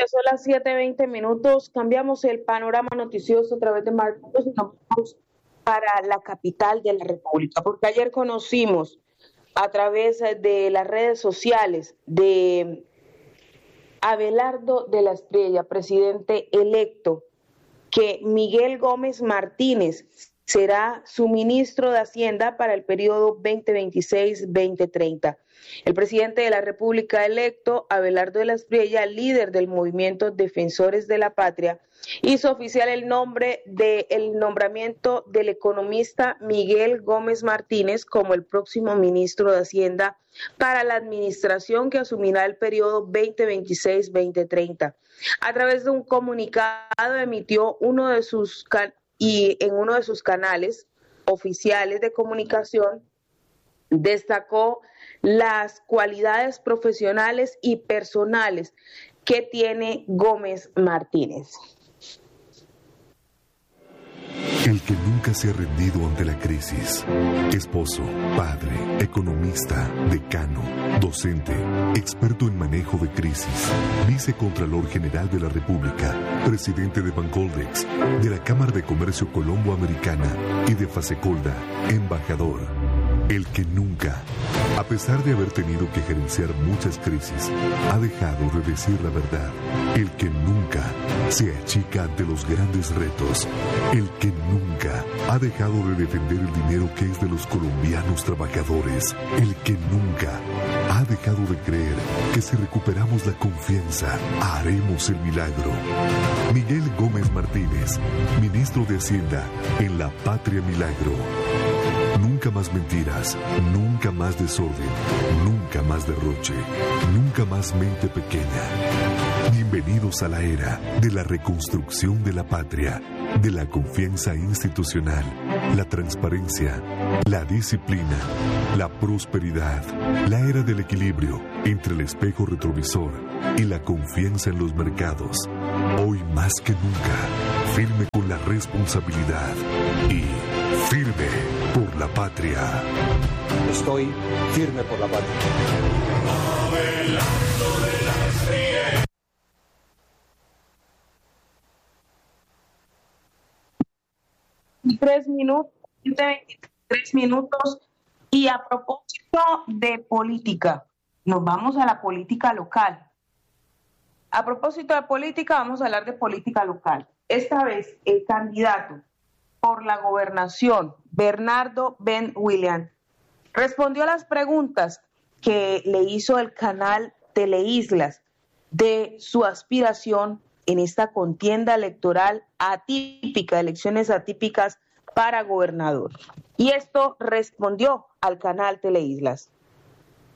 son las 7:20. Cambiamos el panorama noticioso a través de Marcos y nos vamos para la capital de la República, porque ayer conocimos a través de las redes sociales de Abelardo de la Espriella, presidente electo, que Miguel Gómez Martínez será su ministro de Hacienda para el periodo 2026-2030. El presidente de la República electo, Abelardo de la Espriella, líder del movimiento Defensores de la Patria, hizo oficial el nombramiento del economista Miguel Gómez Martínez como el próximo ministro de Hacienda para la administración que asumirá el periodo 2026-2030. A través de un comunicado emitió en uno de sus canales oficiales de comunicación, destacó las cualidades profesionales y personales que tiene Gómez Martínez. El que nunca se ha rendido ante la crisis. Esposo, padre, economista, decano, docente, experto en manejo de crisis, vicecontralor general de la República, presidente de Bancoldex, de la Cámara de Comercio Colombo-Americana y de Fasecolda, embajador. El que nunca, a pesar de haber tenido que gerenciar muchas crisis, ha dejado de decir la verdad. El que nunca se achica ante los grandes retos. El que nunca ha dejado de defender el dinero que es de los colombianos trabajadores. El que nunca ha dejado de creer que si recuperamos la confianza, haremos el milagro. Miguel Gómez Martínez, ministro de Hacienda en la Patria Milagro. Nunca más mentiras, nunca más desorden, nunca más derroche, nunca más mente pequeña. Bienvenidos a la era de la reconstrucción de la patria, de la confianza institucional, la transparencia, la disciplina, la prosperidad, la era del equilibrio entre el espejo retrovisor y la confianza en los mercados. Hoy más que nunca, firme con la responsabilidad y firme por la patria. Estoy firme por la patria. Abelardo de la Espriella. Tres minutos. Y a propósito de política, nos vamos a la política local. A propósito de política, vamos a hablar de política local. Esta vez, el candidato por la gobernación, Bernardo Ben William, respondió a las preguntas que le hizo el canal Teleislas de su aspiración en esta contienda electoral atípica, elecciones atípicas para gobernador. Y esto respondió al canal Teleislas.